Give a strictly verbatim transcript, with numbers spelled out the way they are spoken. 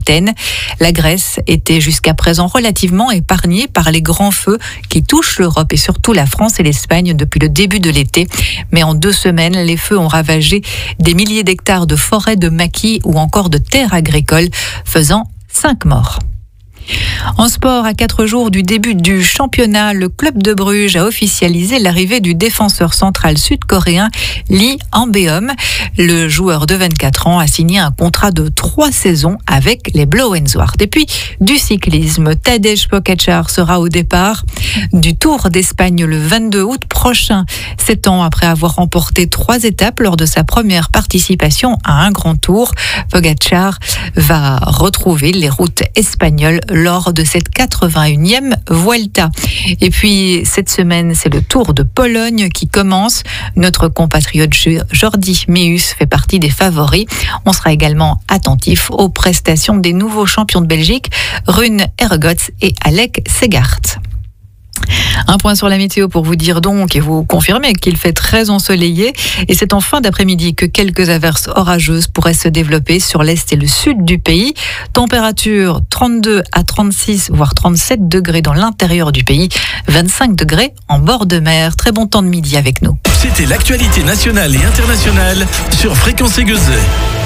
La Grèce était jusqu'à présent relativement épargnée par les grands feux qui touchent l'Europe et surtout la France et l'Espagne depuis le début de l'été. Mais en deux semaines, les feux ont ravagé des milliers d'hectares de forêts, de maquis ou encore de terres agricoles, faisant cinq morts. En sport, à quatre jours du début du championnat, le club de Bruges a officialisé l'arrivée du défenseur central sud-coréen Lee Han-beom. Le joueur de vingt-quatre ans a signé un contrat de trois saisons avec les Blauenzwart. Et puis, du cyclisme, Tadej Pogačar sera au départ du Tour d'Espagne le vingt-deux août prochain. Sept ans après avoir remporté trois étapes lors de sa première participation à un grand tour, Pogačar va retrouver les routes espagnoles lors de cette quatre-vingt-unième Vuelta. Et puis, cette semaine, c'est le Tour de Pologne qui commence. Notre compatriote Jordi Meeus fait partie des favoris. On sera également attentif aux prestations des nouveaux champions de Belgique, Rune Hergotz et Alec Segart. Un point sur la météo pour vous dire donc et vous confirmer qu'il fait très ensoleillé et c'est en fin d'après-midi que quelques averses orageuses pourraient se développer sur l'est et le sud du pays. Température trente-deux à trente-six voire trente-sept degrés dans l'intérieur du pays, vingt-cinq degrés en bord de mer. Très bon temps de midi avec nous. C'était l'actualité nationale et internationale sur Fréquence Aiguezet.